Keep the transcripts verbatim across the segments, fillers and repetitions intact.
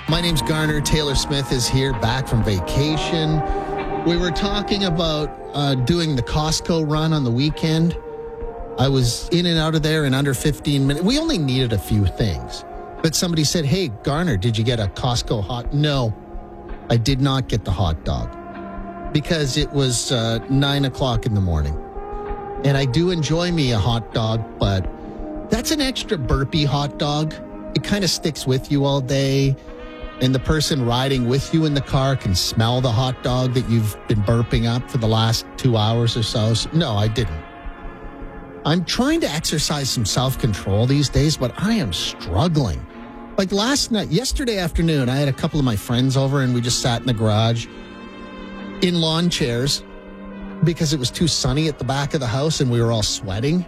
My name's Garner. Taylor Smith is here, back from vacation. We were talking about uh, doing the Costco run on the weekend. I was in and out of there in under fifteen minutes. We only needed a few things. But somebody said, hey, Garner, did you get a Costco hot? No, I did not get the hot dog because it was uh, nine o'clock in the morning. And I do enjoy me a hot dog, but that's an extra burpy hot dog. It kind of sticks with you all day. And the person riding with you in the car can smell the hot dog that you've been burping up for the last two hours or so. So no, I didn't. I'm trying to exercise some self-control these days, but I am struggling. Like last night, yesterday afternoon, I had a couple of my friends over and we just sat in the garage in lawn chairs because it was too sunny at the back of the house and we were all sweating.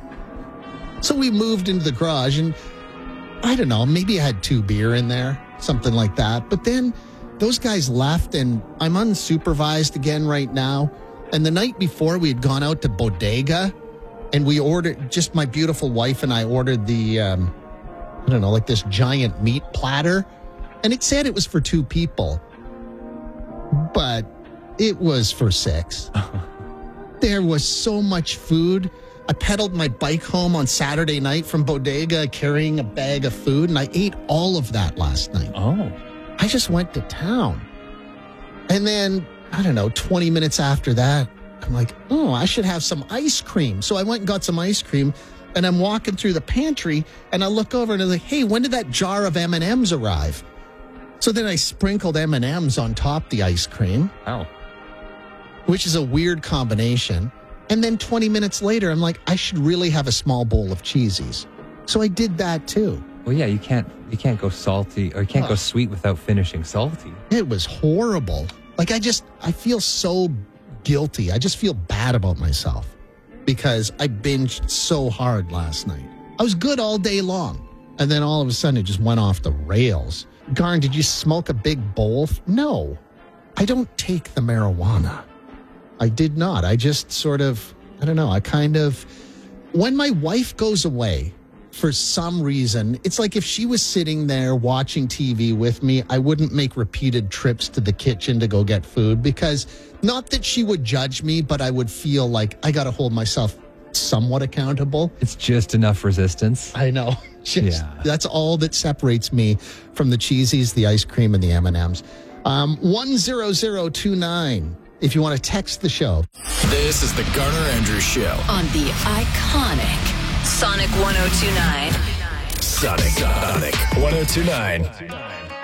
So we moved into the garage and I don't know, maybe I had two beer in there, something like that. But then those guys left and I'm unsupervised again right now. And the night before we had gone out to Bodega and we ordered, just my beautiful wife and I ordered the, um, I don't know, like this giant meat platter. And it said it was for two people, but it was for six. There was so much food. I pedaled my bike home on Saturday night from Bodega carrying a bag of food, and I ate all of that last night. Oh. I just went to town. And then, I don't know, twenty minutes after that, I'm like, oh, I should have some ice cream. So I went and got some ice cream, and I'm walking through the pantry, and I look over, and I'm like, hey, when did that jar of M and M's arrive? So then I sprinkled M and M's on top the ice cream. Oh. Which is a weird combination. And then twenty minutes later, I'm like, I should really have a small bowl of Cheesies. So I did that too. Well, yeah, you can't you can't go salty or you can't oh. go sweet without finishing salty. It was horrible. Like I just, I feel so guilty. I just feel bad about myself because I binged so hard last night. I was good all day long. And then all of a sudden it just went off the rails. Garn, did you smoke a big bowl? No, I don't take the marijuana. I did not. I just sort of, I don't know, I kind of, when my wife goes away, for some reason, it's like if she was sitting there watching T V with me, I wouldn't make repeated trips to the kitchen to go get food because not that she would judge me, but I would feel like I got to hold myself somewhat accountable. It's just enough resistance. I know. Just, yeah. That's all that separates me from the Cheesies, the ice cream, and the M and M's. Um, one zero zero two nine. If you want to text the show. This is the Garner Andrews Show on the iconic Sonic one oh two nine. Sonic, Sonic one oh two nine.